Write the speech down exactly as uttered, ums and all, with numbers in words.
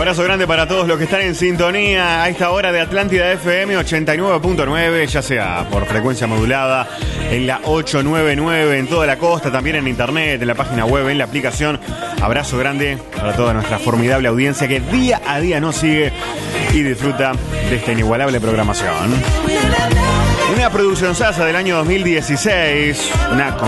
Abrazo grande para todos los que están en sintonía a esta hora de Atlántida F M ochenta y nueve punto nueve, ya sea por frecuencia modulada en la ochocientos noventa y nueve en toda la costa, también en internet, en la página web, en la aplicación. Abrazo grande para toda nuestra formidable audiencia que día a día nos sigue y disfruta de esta inigualable programación. Una producción sasa del año dos mil dieciséis, una